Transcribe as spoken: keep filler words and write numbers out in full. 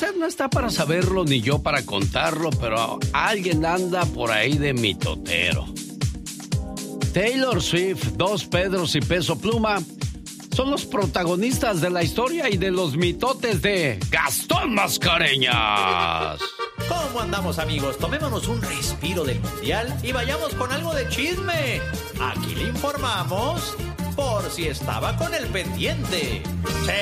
usted no está para saberlo ni yo para contarlo, pero alguien anda por ahí de mitotero. Taylor Swift, Dos Pedros y Peso Pluma son los protagonistas de la historia y de los mitotes de Gastón Mascareñas. ¿Cómo andamos, amigos? Tomémonos un respiro del mundial y vayamos con algo de chisme. Aquí le informamos por si estaba con el pendiente.